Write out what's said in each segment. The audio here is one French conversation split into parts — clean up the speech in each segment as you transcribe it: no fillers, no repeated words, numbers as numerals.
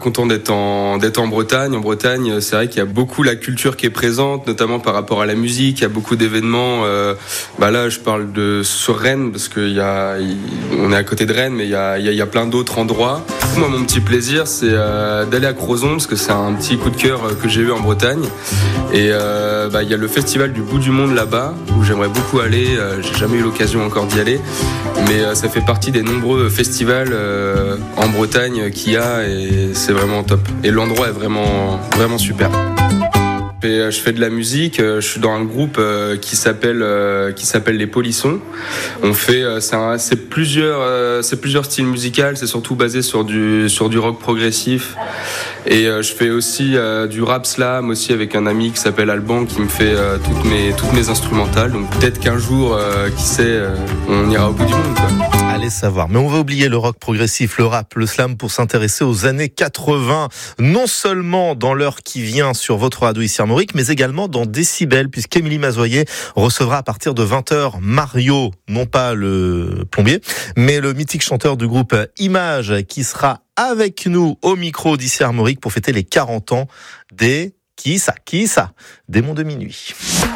content d'être en Bretagne. En Bretagne, c'est vrai qu'il y a beaucoup la culture qui est présente, notamment par rapport à la musique. Il y a beaucoup d'événements. Là, je parle sur Rennes parce on est à côté de Rennes, mais il y a plein d'autres endroits. Moi, mon petit plaisir, c'est d'aller à Crozon parce que c'est un petit coup de cœur que j'ai eu en Bretagne. Et il y a le festival du bout du monde là-bas où j'aimerais beaucoup aller. J'ai jamais eu l'occasion encore d'y aller, mais ça fait partie des nombreux festivals en Bretagne qu'il y a et c'est vraiment top. Et l'endroit est vraiment, vraiment super. Je fais de la musique, je suis dans un groupe qui s'appelle les Polissons. On fait c'est plusieurs styles musicaux, c'est surtout basé sur du rock progressif. Et je fais aussi du rap slam aussi avec un ami qui s'appelle Alban qui me fait toutes mes instrumentales. Donc peut-être qu'un jour, qui sait, on ira au bout du monde, quoi. Allez savoir. Mais on va oublier le rock progressif, le rap, le slam pour s'intéresser aux années 80. Non seulement dans l'heure qui vient sur votre radio ici à Armorique, mais également dans Décibel, puisqu'Émilie Mazoyer recevra à partir de 20h Mario, non pas le plombier, mais le mythique chanteur du groupe Image, qui sera avec nous au micro d'ici à Armorique pour fêter les 40 ans des Démons de minuit.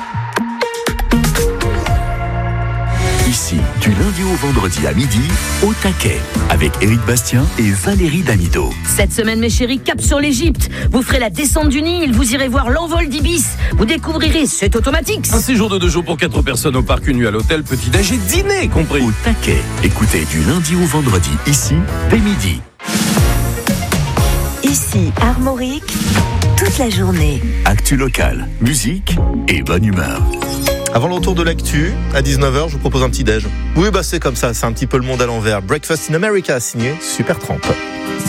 Ici, du lundi au vendredi à midi, au taquet, avec Éric Bastien et Valérie Damido. Cette semaine, mes chéris, cap sur l'Égypte. Vous ferez la descente du Nil, vous irez voir l'envol d'Ibis. Vous découvrirez, c'est automatique. Un séjour de 2 jours pour 4 personnes au parc, une nuit à l'hôtel, petit-déj et dîner compris. Au taquet, écoutez du lundi au vendredi, ici, dès midi. Ici, Armorique, toute la journée. Actu locale, musique et bonne humeur. Avant le retour de l'actu, à 19h, je vous propose un petit déj. Oui, c'est comme ça, c'est un petit peu le monde à l'envers. Breakfast in America, signé Supertramp.